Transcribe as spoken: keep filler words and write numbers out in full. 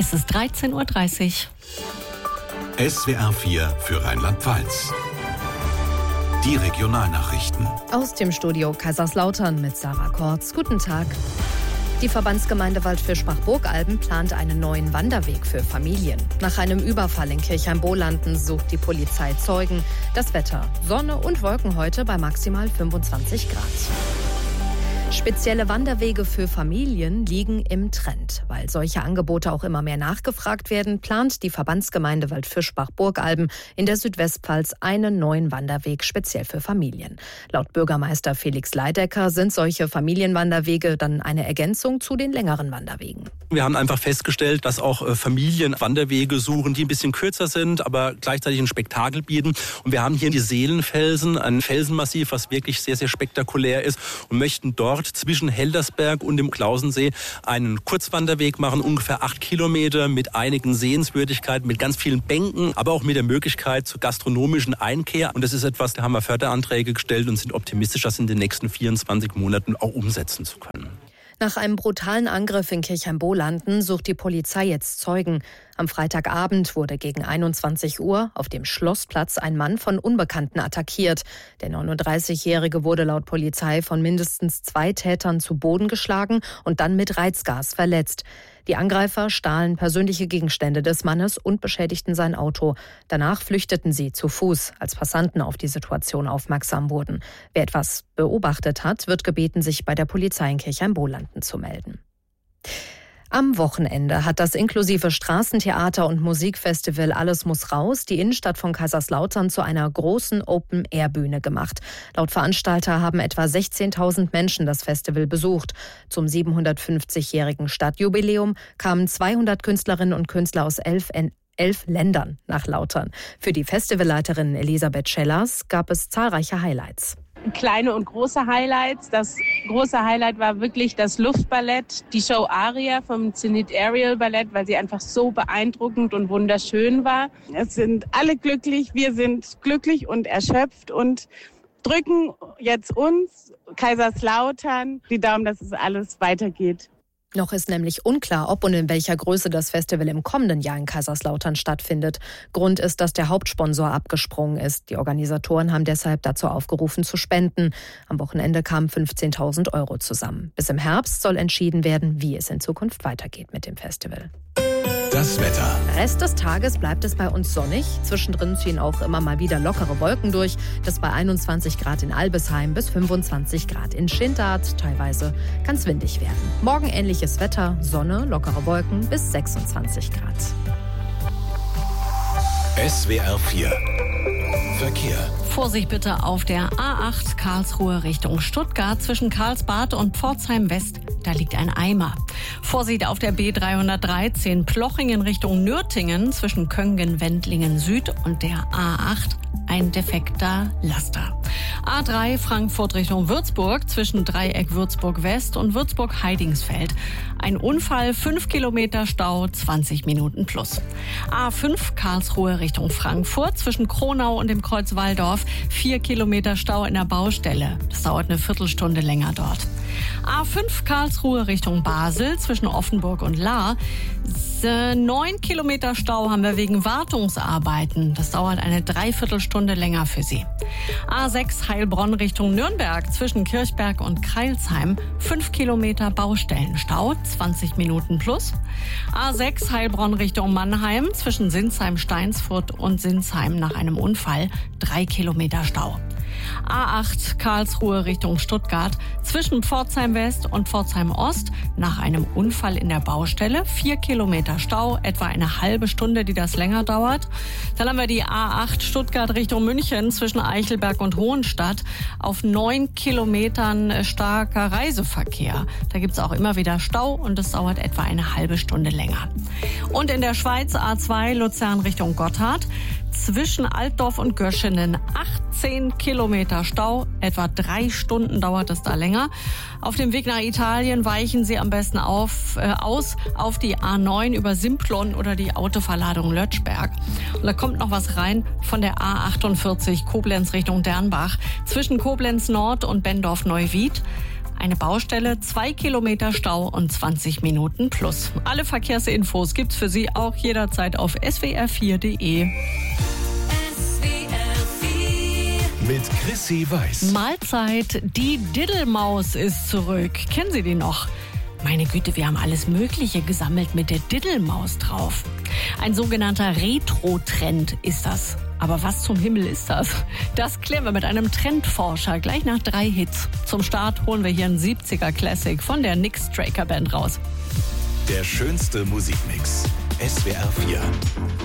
Es ist dreizehn Uhr dreißig. S W R vier für Rheinland-Pfalz. Die Regionalnachrichten. Aus dem Studio Kaiserslautern mit Sarah Kortz. Guten Tag. Die Verbandsgemeinde Waldfischbach-Burgalben plant einen neuen Wanderweg für Familien. Nach einem Überfall in Kirchheim-Bolanden sucht die Polizei Zeugen. Das Wetter: Sonne und Wolken heute bei maximal fünfundzwanzig Grad. Spezielle Wanderwege für Familien liegen im Trend. Weil solche Angebote auch immer mehr nachgefragt werden, plant die Verbandsgemeinde Waldfischbach-Burgalben in der Südwestpfalz einen neuen Wanderweg speziell für Familien. Laut Bürgermeister Felix Leidecker sind solche Familienwanderwege dann eine Ergänzung zu den längeren Wanderwegen. Wir haben einfach festgestellt, dass auch Familien Wanderwege suchen, die ein bisschen kürzer sind, aber gleichzeitig ein Spektakel bieten. Und wir haben hier die Seelenfelsen, ein Felsenmassiv, was wirklich sehr, sehr spektakulär ist, und möchten dort zwischen Heldersberg und dem Klausensee einen Kurzwanderweg machen, ungefähr acht Kilometer mit einigen Sehenswürdigkeiten, mit ganz vielen Bänken, aber auch mit der Möglichkeit zur gastronomischen Einkehr. Und das ist etwas, da haben wir Förderanträge gestellt und sind optimistisch, das in den nächsten vierundzwanzig Monaten auch umsetzen zu können. Nach einem brutalen Angriff in Kirchheim-Bolanden sucht die Polizei jetzt Zeugen. Am Freitagabend wurde gegen einundzwanzig Uhr auf dem Schlossplatz ein Mann von Unbekannten attackiert. Der neununddreißigjährige wurde laut Polizei von mindestens zwei Tätern zu Boden geschlagen und dann mit Reizgas verletzt. Die Angreifer stahlen persönliche Gegenstände des Mannes und beschädigten sein Auto. Danach flüchteten sie zu Fuß, als Passanten auf die Situation aufmerksam wurden. Wer etwas beobachtet hat, wird gebeten, sich bei der Polizei in Kirchheim-Bolanden zu melden. Am Wochenende hat das inklusive Straßentheater und Musikfestival Alles muss raus die Innenstadt von Kaiserslautern zu einer großen Open-Air-Bühne gemacht. Laut Veranstalter haben etwa sechzehntausend Menschen das Festival besucht. Zum siebenhundertfünfzigjährigen Stadtjubiläum kamen zweihundert Künstlerinnen und Künstler aus elf, elf Ländern nach Lautern. Für die Festivalleiterin Elisabeth Schellers gab es zahlreiche Highlights. Kleine und große Highlights. Das große Highlight war wirklich das Luftballett, die Show Aria vom Zenit Aerial Ballett, weil sie einfach so beeindruckend und wunderschön war. Es sind alle glücklich, wir sind glücklich und erschöpft und drücken jetzt uns, Kaiserslautern, die Daumen, dass es alles weitergeht. Noch ist nämlich unklar, ob und in welcher Größe das Festival im kommenden Jahr in Kaiserslautern stattfindet. Grund ist, dass der Hauptsponsor abgesprungen ist. Die Organisatoren haben deshalb dazu aufgerufen zu spenden. Am Wochenende kamen fünfzehntausend Euro zusammen. Bis im Herbst soll entschieden werden, wie es in Zukunft weitergeht mit dem Festival. Das Wetter. Rest des Tages bleibt es bei uns sonnig. Zwischendrin ziehen auch immer mal wieder lockere Wolken durch. Das bei einundzwanzig Grad in Albesheim bis fünfundzwanzig Grad in Schindart. Teilweise kann es windig werden. Morgen ähnliches Wetter, Sonne, lockere Wolken bis sechsundzwanzig Grad. S W R vier Verkehr. Vorsicht bitte auf der A acht Karlsruhe Richtung Stuttgart zwischen Karlsbad und Pforzheim West. Da liegt ein Eimer. Vorsicht auf der B dreihundertdreizehn Plochingen Richtung Nürtingen zwischen Köngen, Wendlingen Süd und der A acht. Ein defekter Laster. A drei Frankfurt Richtung Würzburg zwischen Dreieck Würzburg West und Würzburg Heidingsfeld. Ein Unfall, fünf Kilometer Stau, zwanzig Minuten plus. A fünf Karlsruhe Richtung Frankfurt zwischen Kronau und dem Kreuz Walldorf. Vier Kilometer Stau in der Baustelle. Das dauert eine Viertelstunde länger dort. A fünf Karlsruhe Richtung Basel zwischen Offenburg und Lahr. Neun Kilometer Stau haben wir wegen Wartungsarbeiten. Das dauert eine Dreiviertelstunde länger für Sie. A sechs Heilbronn Richtung Nürnberg zwischen Kirchberg und Kreilsheim. Fünf Kilometer Baustellenstau, zwanzig Minuten plus. A sechs Heilbronn Richtung Mannheim zwischen Sinsheim-Steinsfurt und Sinsheim nach einem Unfall. Drei Kilometer Stau. A acht Karlsruhe Richtung Stuttgart zwischen Pforzheim West und Pforzheim Ost nach einem Unfall in der Baustelle. Vier Kilometer Stau, etwa eine halbe Stunde, die das länger dauert. Dann haben wir die A acht Stuttgart Richtung München zwischen Eichelberg und Hohenstadt auf neun Kilometern starker Reiseverkehr. Da gibt es auch immer wieder Stau und es dauert etwa eine halbe Stunde länger. Und in der Schweiz A zwei Luzern Richtung Gotthard zwischen Altdorf und Göschenen achtzehn Kilometer Stau, etwa drei Stunden dauert es da länger. Auf dem Weg nach Italien weichen Sie am besten auf, äh, aus auf die A neun über Simplon oder die Autoverladung Lötschberg. Und da kommt noch was rein von der A achtundvierzig Koblenz Richtung Dernbach zwischen Koblenz Nord und Bendorf Neuwied. Eine Baustelle, zwei Kilometer Stau und zwanzig Minuten plus. Alle Verkehrsinfos gibt's für Sie auch jederzeit auf s w r vier punkt d e. Mit Chrissy Weiß. Mahlzeit, die Diddelmaus ist zurück. Kennen Sie die noch? Meine Güte, wir haben alles Mögliche gesammelt mit der Diddelmaus drauf. Ein sogenannter Retro-Trend ist das. Aber was zum Himmel ist das? Das klären wir mit einem Trendforscher gleich nach drei Hits. Zum Start holen wir hier einen siebziger-Classic von der Nick Straker Band raus. Der schönste Musikmix. S W R vier.